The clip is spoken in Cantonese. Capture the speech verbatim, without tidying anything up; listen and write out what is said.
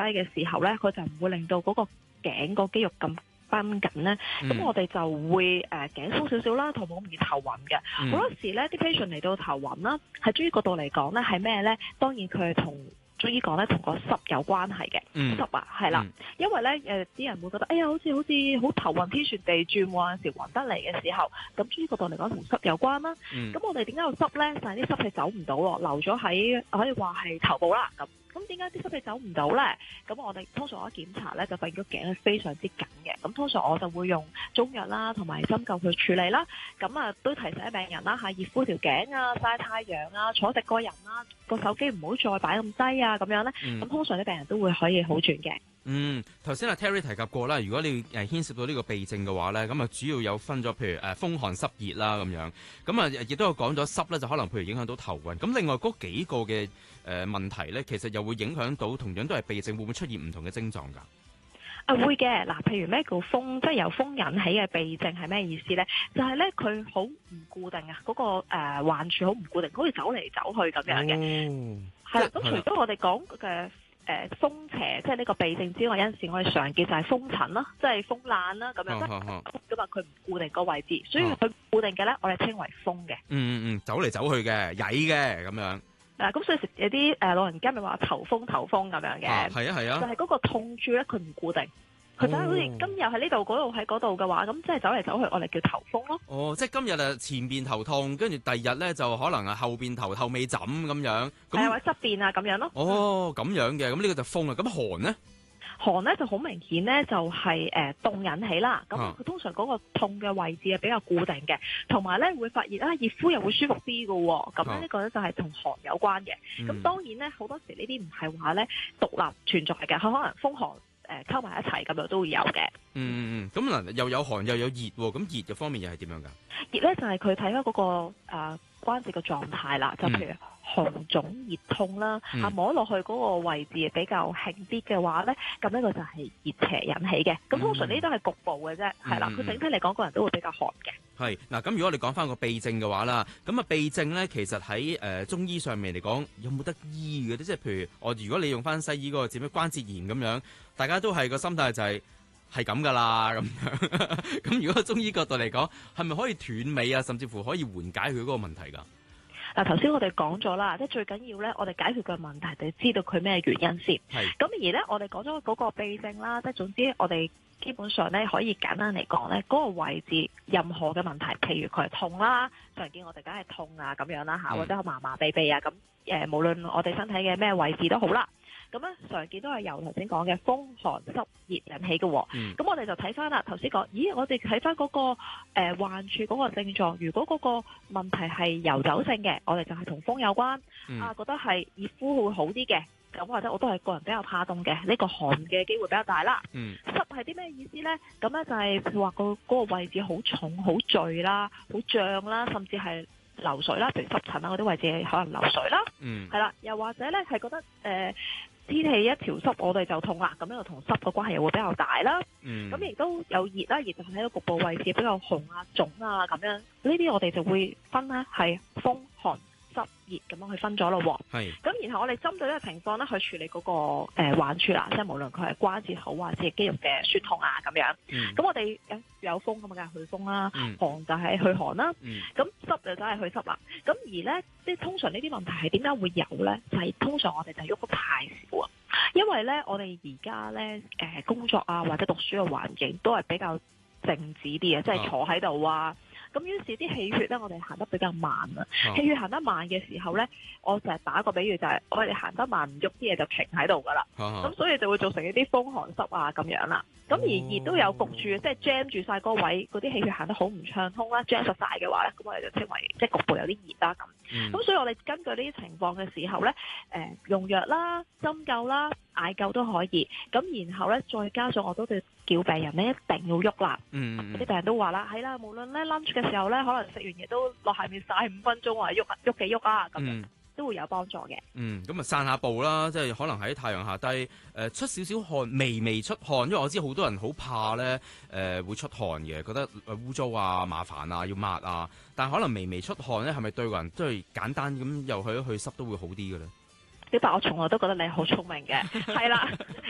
嘅時候咧，佢就唔會令到嗰個頸個肌肉咁繃緊咧，咁、嗯、我哋就會誒、呃、頸鬆少少啦，同埋冇咁易頭暈嘅。好、嗯、多時咧，啲 patient 嚟到頭暈啦，喺中醫角度嚟講咧，係咩咧？當然佢係同中醫講咧，同個濕有關係嘅。嗯、濕啊，係啦，嗯、因為咧誒啲人會覺得，哎呀，好似好似好頭暈天旋地轉喎，有時暈得嚟嘅時候，咁中醫角度嚟講同濕有關啦。咁、嗯、我哋點解有濕咧？就係、是、啲濕氣走唔到喎，留咗喺可以話係頭部啦咁。咁點解啲濕氣走唔到咧？咁我哋通常我一檢查咧，就發現個頸係非常之緊嘅。咁通常我就會用中藥啦，同埋針灸去處理啦。咁啊，都提醒病人啦嚇，熱敷條頸啊，曬太陽啊，坐直個人啦，個手機唔好再擺咁低啊，咁樣咧。咁、嗯、通常啲病人都會可以好轉嘅。 嗯，頭先阿 Terry 提及過啦，如果你誒牽涉到呢個痹症嘅話咧，咁啊主要有分咗，譬如誒風寒濕熱啦咁樣，咁啊亦都有講咗濕咧，就可能譬如影響到頭暈。咁另外嗰幾個嘅誒問題咧，其實又會影響到同樣都係痹症，會唔會出現唔同嘅症狀㗎？ 啊會嘅，嗱，譬如咩叫風，即係由風引起嘅痹症係咩意思咧？就係咧佢好唔固定啊，嗰、那個誒、呃、患處好唔固定，好似走嚟走去咁樣嘅。係啦、哦，咁除咗我哋講嘅。誒、呃、風邪即係呢個痹症之外，有陣時我哋常見就係風疹啦，即係風爛啦咁樣，即係咁啊佢唔固定個位置，所以佢固定嘅咧，我哋稱為風嘅。嗯嗯嗯，走嚟走去嘅，曳嘅咁樣。 嗱、啊，咁所以有啲誒老人家咪話頭風頭風咁樣嘅。啊，係啊係啊。就係嗰個痛處咧，佢唔固定。佢就係好似今日喺呢度，嗰度喺嗰度嘅話，咁即係走嚟走去，我哋叫頭風咯。 哦，即係今日啊前邊頭痛，跟住第二日咧就可能啊後邊頭頭尾枕咁樣。 係啊，或者側邊啊咁樣咯。 哦，咁樣嘅，咁呢個就風啊。咁寒咧？ 寒咧就好明顯咧，就係誒凍引起啦。咁佢通常嗰個痛嘅位置係比較固定嘅，同埋咧會發現啊熱敷又會舒服啲嘅。咁呢個咧就係同寒有關嘅。咁、嗯、當然咧好多時呢啲唔係話咧獨立存在嘅，佢可能風寒。誒溝埋一齊咁樣都會有嘅。嗯嗯嗯，咁嗱又有寒又有熱喎，咁熱嘅方面又係點樣㗎？ 熱咧就係佢睇翻嗰個誒、呃、關節嘅狀態啦，就譬如紅腫熱痛啦，啊、嗯、摸落去嗰個位置比較輕啲嘅話咧，咁呢個就係熱邪引起嘅。咁通常呢啲都係局部嘅啫，係、嗯、啦。佢整體嚟講，個人都會比較寒嘅。 係嗱，咁如果我哋講翻個痹症嘅話啦，咁啊痹症咧，其實喺誒、呃、中醫上面嚟講，有冇得醫嘅？即係譬如我如果你用翻西醫嗰個字咩關節炎咁樣，大家都係個心態就係係咁噶啦咁樣。咁如果中醫角度嚟講，係咪可以斷尾啊？甚至乎可以緩解佢嗰個問題㗎？ 嗱，頭先我哋講咗啦，即係最緊要咧，我哋解決嘅問題就係知道佢咩原因先。係。咁而咧，我哋講咗嗰個痹症啦，即係總之我哋基本上咧可以簡單嚟講咧，嗰、那個位置任何嘅問題，譬如佢係痛啦，常見我哋梗係痛啊咁樣啦嚇，或者麻麻痹痹啊咁，誒無論我哋身體嘅咩位置都好啦。咁咧常見都係由頭先講嘅風寒濕熱引起嘅。咁、嗯、我哋就睇翻啦，頭先講，咦，我哋睇翻嗰個誒、呃、患處嗰個症狀，如果嗰個問題係遊走性嘅，我哋就係同風有關。嗯、啊，覺得係熱敷會好啲嘅，咁或者我都係個人比較怕凍嘅，呢、這個寒嘅機會比較大啦。嗯、濕係啲咩意思咧？咁咧就係話個嗰個位置好重、好墜啦、好脹啦，甚至係流水啦，譬如濕疹啊嗰啲位置可能流水啦。嗯，係啦，又或者咧係覺得誒。呃天氣一潮濕，我哋就痛啦，咁呢個同濕嘅關係又會比較大啦。嗯，咁亦都有熱啦，熱就喺個局部位置比較紅啊、腫啊咁樣。呢啲我哋就會分咧係風寒濕熱咁樣去分咗咯。係。咁然後我哋針對呢個情況咧去處理嗰、那個誒、呃、患處啦，即係無論佢係關節好或者係肌肉嘅酸痛啊咁樣。咁、嗯、我哋有有風咁啊，梗係去風啦。嗯、寒就係去寒啦。咁、嗯、濕就真係去濕啦。咁而咧，即係通常呢啲問題係點解會有咧？就係、是、通常我哋就喐得太少啊。因為咧，我哋而家咧誒工作啊或者讀書嘅環境都係比較靜止啲嘅，即係坐喺度啊。咁於是啲氣血咧，我哋行得比較慢啊。氣、oh. 血行得慢嘅時候咧，我成日打個比喻就係、是，我哋行得慢唔喐啲嘢就停喺度噶啦。咁、oh. 所以就會造成一啲風寒濕啊咁樣啦。咁、oh. 而熱都有焗住，即係 jam 住晒嗰位，嗰啲氣血行得好唔暢通啦 jam 實晒嘅話咧，咁我哋就稱為即係局部有啲熱啦咁。咁、mm. 所以我哋根據呢啲情況嘅時候咧，誒、呃、用藥啦、針灸啦、艾灸都可以。咁然後咧，再加上我都對叫病人咧一定要喐啦。嗯、mm. 啲病人都話啦，係啦，無論咧 lunch 嘅時候咧，可能食完嘢都落下面曬五分鐘啊，喐喐幾喐啊，咁樣、mm. 都會有幫助嘅。嗯，咁啊散下步啦，即係可能喺太陽下低誒、呃、出少少汗，微微出汗，因為我知好多人好怕咧誒、呃、會出汗嘅，覺得污糟啊、麻煩啊、要抹啊，但係可能微微出汗咧，係咪對個人都係簡單咁又去一去濕都會好啲嘅咧？小白，我從來都覺得你好聰明嘅，係啦。